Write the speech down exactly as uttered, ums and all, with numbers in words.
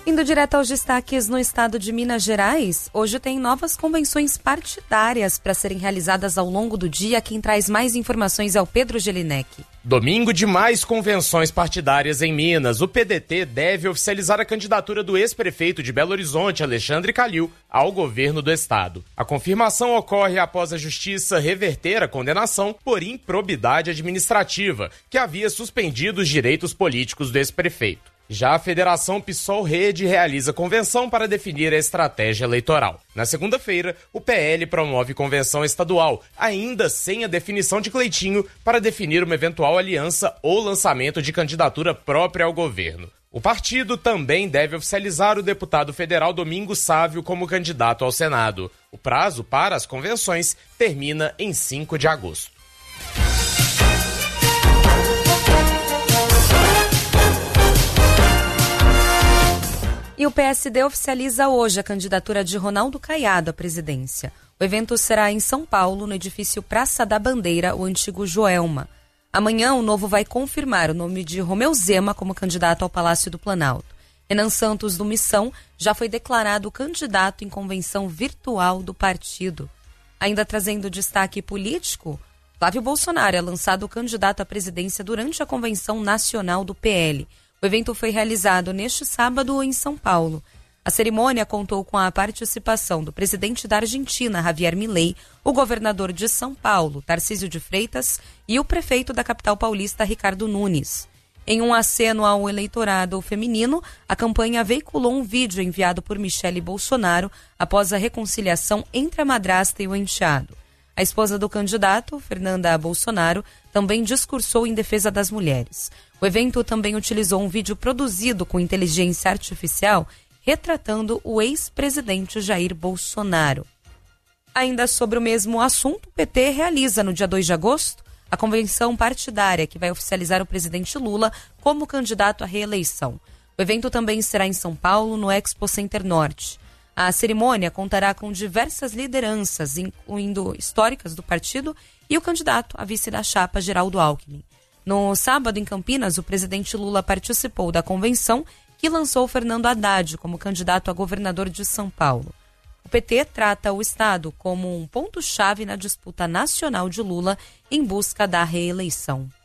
Indo direto aos destaques no estado de Minas Gerais, hoje tem novas convenções partidárias para serem realizadas ao longo do dia. Quem traz mais informações é o Pedro Gelinek. Domingo de mais convenções partidárias em Minas. O P D T deve oficializar a candidatura do ex-prefeito de Belo Horizonte, Alexandre Calil, ao governo do estado. A confirmação ocorre após a justiça reverter a condenação por improbidade administrativa, que havia suspendido os direitos políticos do ex-prefeito. Já a Federação PSOL Rede realiza convenção para definir a estratégia eleitoral. Na segunda-feira, o P L promove convenção estadual, ainda sem a definição de Cleitinho, para definir uma eventual aliança ou lançamento de candidatura própria ao governo. O partido também deve oficializar o deputado federal Domingos Sávio como candidato ao Senado. O prazo para as convenções termina em cinco de agosto. E o P S D oficializa hoje a candidatura de Ronaldo Caiado à presidência. O evento será em São Paulo, no edifício Praça da Bandeira, o antigo Joelma. Amanhã, o Novo vai confirmar o nome de Romeu Zema como candidato ao Palácio do Planalto. Renan Santos, do Missão, já foi declarado candidato em convenção virtual do partido. Ainda trazendo destaque político, Flávio Bolsonaro é lançado candidato à presidência durante a convenção nacional do P L. O evento foi realizado neste sábado em São Paulo. A cerimônia contou com a participação do presidente da Argentina, Javier Milei, o governador de São Paulo, Tarcísio de Freitas, e o prefeito da capital paulista, Ricardo Nunes. Em um aceno ao eleitorado feminino, a campanha veiculou um vídeo enviado por Michele Bolsonaro após a reconciliação entre a madrasta e o enteado. A esposa do candidato, Fernanda Bolsonaro, também discursou em defesa das mulheres. O evento também utilizou um vídeo produzido com inteligência artificial retratando o ex-presidente Jair Bolsonaro. Ainda sobre o mesmo assunto, o P T realiza no dia dois de agosto a convenção partidária que vai oficializar o presidente Lula como candidato à reeleição. O evento também será em São Paulo, no Expo Center Norte. A cerimônia contará com diversas lideranças, incluindo históricas do partido e o candidato a vice da chapa, Geraldo Alckmin. No sábado, em Campinas, o presidente Lula participou da convenção que lançou Fernando Haddad como candidato a governador de São Paulo. O P T trata o estado como um ponto-chave na disputa nacional de Lula em busca da reeleição.